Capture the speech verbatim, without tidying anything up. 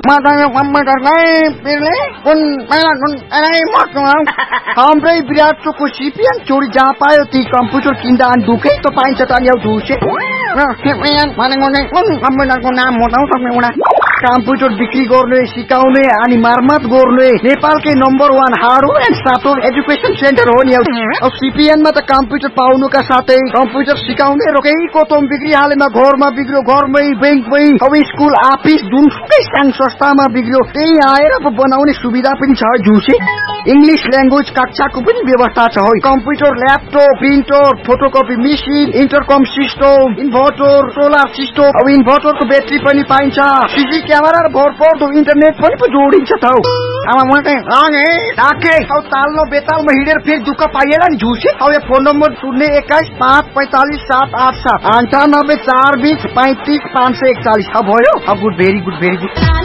matanya komputernya pilih kun malah kun eh mak hambre birat cukup sipian curi japayo ti komputer kindaan duke to pain cetan yau duse nah sipian paling ngone kun komputerको नाम बताऊ सक्ने उना computer बिक्री गर्ने सिकाउने अनि मर्मत गर्ने नेपालकै number one hardware and software education centre हो नि अब सीपीएन मा त कम्प्युटर पाउनुका साथै कम्प्युटर सिकाउने रोकै कोतम बिक्री हालेमा घरमा बिग्रियो घरमै बैंकमै अब स्कुल अफिस जुनसुकै सानो संस्थामा बिग्रियो त्यही आएर बनाउने सुविधा पनि छ जुसे इंग्लिश ल्याङ्ग्वेज कक्षाको पनि व्यवस्था छ हो computer laptop printer photocopy machine इन्टरकम system inverter solar system अब इन्भर्टरको ब्याट्री पनि पाइन्छ सीसी क्यामेरा र भरपर्दो इन्टरनेट पनि पो जोडिन्छ त अब म चाहिँ अगे डाके अब ताल्नो बेतालमा हिँडेर फेरि दुःख पाइएला नि झुसे अब यो फोन नम्बर शून्य एक्काइस पाँच पैंतालीस सात आठ सात अन्ठानब्बे चार बीस पैंतीस पाँच सय एकचालीस अब भयो अब good very good very good